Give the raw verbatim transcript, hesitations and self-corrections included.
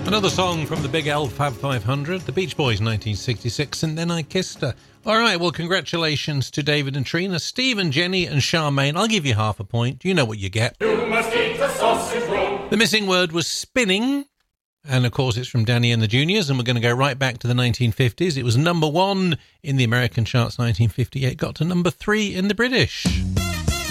Another song from the Big L Fab five hundred, the Beach Boys, nineteen sixty-six, and Then I Kissed Her. All right, well, congratulations to David and Trina, Steve and Jenny and Charmaine. I'll give you half a point. You know what you get. You must eat the sausage roll. The missing word was spinning. And, of course, it's from Danny and the Juniors, and we're going to go right back to the nineteen fifties. It was number one in the American charts, nineteen fifty-eight, got to number three in the British.